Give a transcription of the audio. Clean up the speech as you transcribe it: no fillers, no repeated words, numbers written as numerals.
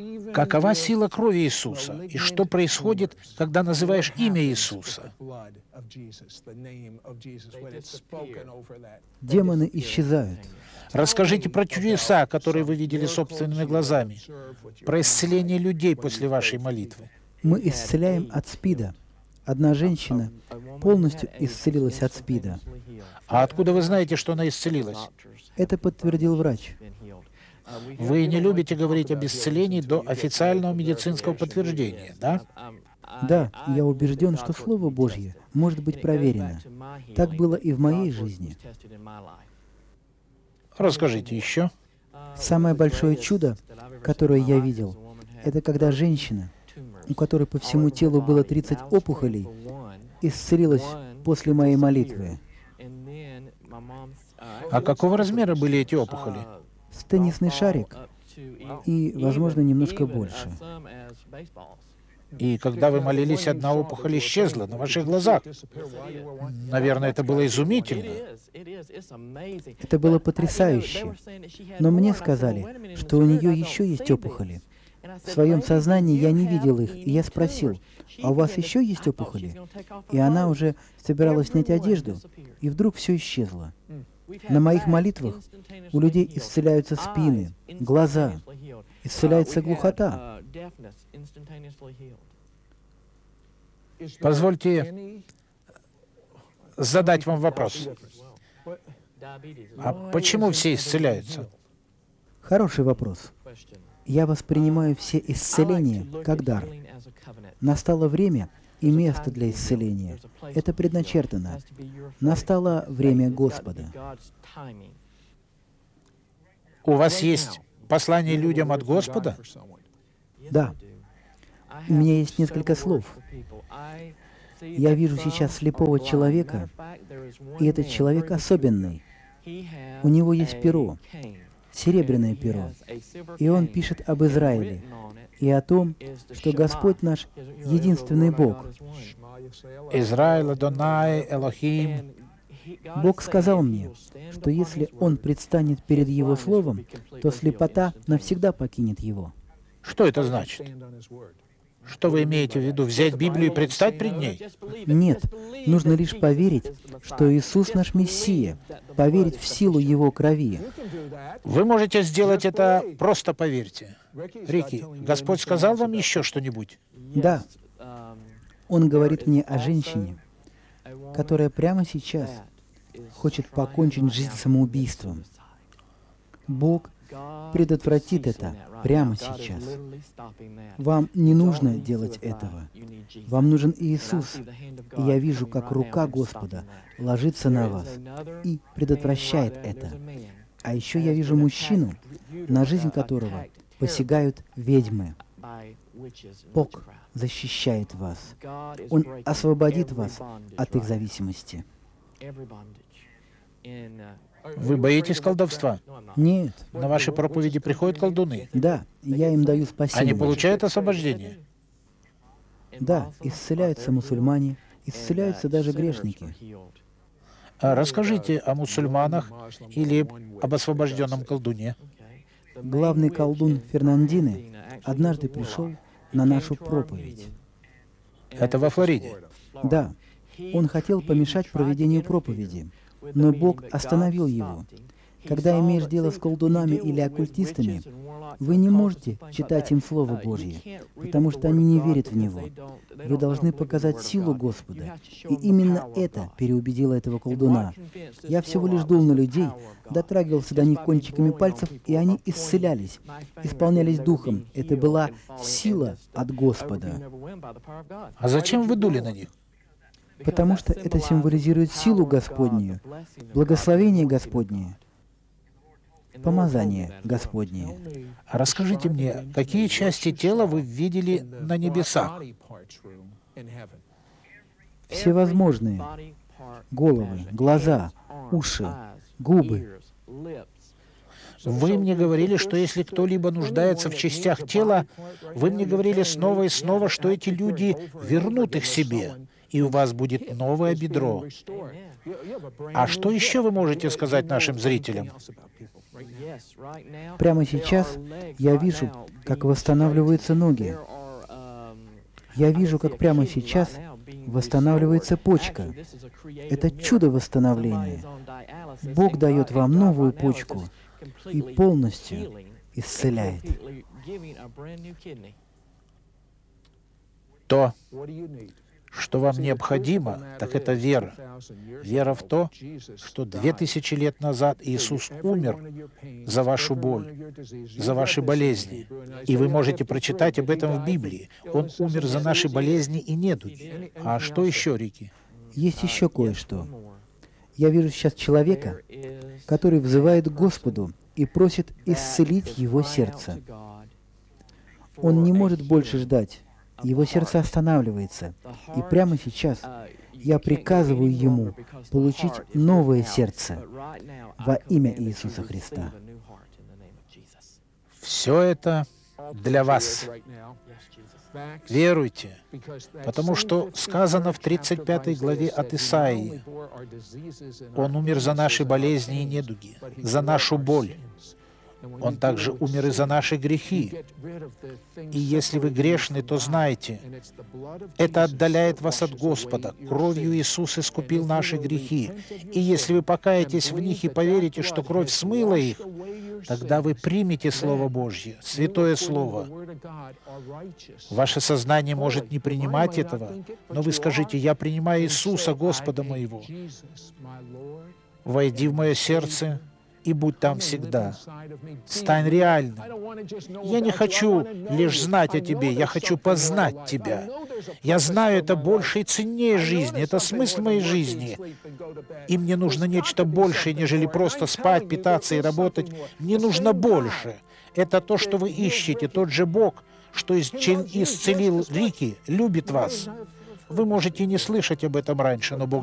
Какова сила крови Иисуса? И что происходит, когда называешь имя Иисуса? Демоны исчезают. Расскажите про чудеса, которые вы видели собственными глазами, про исцеление людей после вашей молитвы. Мы исцеляем от СПИДа. Одна женщина полностью исцелилась от СПИДа. А откуда вы знаете, что она исцелилась? Это подтвердил врач. Вы не любите говорить об исцелении до официального медицинского подтверждения, да? Да, я убежден, что Слово Божье может быть проверено. Так было и в моей жизни. Расскажите еще. Самое большое чудо, которое я видел, это когда женщина, у которой по всему телу было 30 опухолей, исцелилась после моей молитвы. А какого размера были эти опухоли? С теннисный шарик и, возможно, немножко больше. И когда вы молились, одна опухоль исчезла на ваших глазах. Наверное, это было изумительно. Это было потрясающе. Но мне сказали, что у нее еще есть опухоли. В своем сознании я не видел их, и я спросил, а у вас еще есть опухоли? И она уже собиралась снять одежду, и вдруг все исчезло. На моих молитвах у людей исцеляются спины, глаза, исцеляется глухота. Позвольте задать вам вопрос. А почему все исцеляются? Хороший вопрос. Я воспринимаю все исцеления как дар. Настало время и место для исцеления. Это предначертано. Настало время Господа. У вас есть послание людям от Господа? Да. У меня есть несколько слов. Я вижу сейчас слепого человека, и этот человек особенный. У него есть перо, серебряное перо, и он пишет об Израиле и о том, что Господь наш единственный Бог. Израиль, Адонай, Элохим. Бог сказал мне, что если он предстанет перед Его Словом, то слепота навсегда покинет его. Что это значит? Что вы имеете в виду? Взять Библию и предстать пред ней? Нет, нужно лишь поверить, что Иисус наш Мессия, поверить в силу Его крови. Вы можете сделать это, просто поверьте. Рики, Господь сказал вам еще что-нибудь? Да. Он говорит мне о женщине, которая прямо сейчас хочет покончить жизнь самоубийством. Бог предотвратит это прямо сейчас. Вам не нужно делать этого. Вам нужен Иисус. И я вижу, как рука Господа ложится на вас и предотвращает это. А еще я вижу мужчину, на жизнь которого посягают ведьмы. Бог защищает вас. Он освободит вас от их зависимости. Вы боитесь колдовства? Нет. На ваши проповеди приходят колдуны? Да, я им даю спасение. Они получают освобождение? Да, исцеляются мусульмане, исцеляются даже грешники. А расскажите о мусульманах или об освобожденном колдуне. Главный колдун Фернандины однажды пришел на нашу проповедь. Это во Флориде? Да, он хотел помешать проведению проповеди, но Бог остановил его. Когда имеешь дело с колдунами или оккультистами, вы не можете читать им Слово Божье, потому что они не верят в Него. Вы должны показать силу Господа. И именно это переубедило этого колдуна. Я всего лишь дул на людей, дотрагивался до них кончиками пальцев, и они исцелялись, исполнялись Духом. Это была сила от Господа. А зачем вы дули на них? Потому что это символизирует силу Господнюю, благословение Господнее, помазание Господнее. А расскажите мне, какие части тела вы видели на небесах? Всевозможные. Головы, глаза, уши, губы. Вы мне говорили, что если кто-либо нуждается в частях тела, вы мне говорили снова и снова, что эти люди вернут их себе, и у вас будет новое бедро. А что еще вы можете сказать нашим зрителям? Прямо сейчас я вижу как восстанавливаются ноги. Я вижу, как прямо сейчас восстанавливается почка. Это чудо восстановления. Бог дает вам новую почку и полностью исцеляет. То, что вам необходимо, так это вера. Вера в то, что 2000 лет назад Иисус умер за вашу боль, за ваши болезни. И вы можете прочитать об этом в Библии. Он умер за наши болезни и недуги. А что еще, Рики? Есть еще кое-что. Я вижу сейчас человека, который взывает к Господу и просит исцелить его сердце. Он не может больше ждать. Его сердце останавливается. И прямо сейчас я приказываю ему получить новое сердце во имя Иисуса Христа. Все это для вас. Веруйте, потому что сказано в 35 главе от Исаии: «Он умер за наши болезни и недуги, за нашу боль. Он также умер и за наши грехи. И если вы грешны, то знайте, это отдаляет вас от Господа. Кровью Иисус искупил наши грехи. И если вы покаетесь в них и поверите, что кровь смыла их, тогда вы примете Слово Божье, Святое Слово. Ваше сознание может не принимать этого, но вы скажите: «Я принимаю Иисуса, Господа моего. Войди в мое сердце и будь там всегда. Стань реальным. Я не хочу лишь знать о Тебе, я хочу познать Тебя. Я знаю, это больше и ценнее жизни, это смысл моей жизни. И мне нужно нечто большее, нежели просто спать, питаться и работать. Мне нужно больше. Это то, что вы ищете, тот же Бог, что исцелил Рики, любит вас. Вы можете не слышать об этом раньше, но Бог